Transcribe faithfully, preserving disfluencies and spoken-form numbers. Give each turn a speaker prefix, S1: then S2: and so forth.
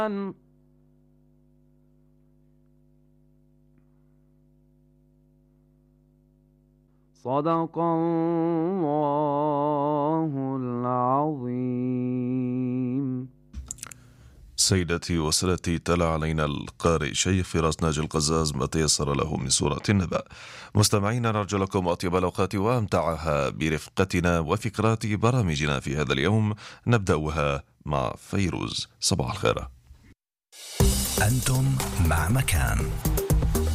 S1: صدق الله العظيم.
S2: سيدتي وسادتي، تلا علينا القارئ شيخ فراس ناجي القزاز ما تيسر له من سورة النبأ. مستمعينا، نرجو لكم أطيب الأوقات وأمتعها برفقتنا وفكرات برامجنا في هذا اليوم. نبدأها مع فيروز. صباح الخير.
S3: أنتم مع مكان